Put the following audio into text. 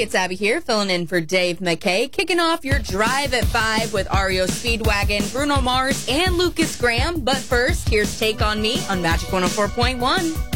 it's Abby here, filling in for Dave McKay, kicking off your drive at 5 with REO Speedwagon, Bruno Mars, and Lucas Graham. But first, here's Take On Me on Magic 104.1.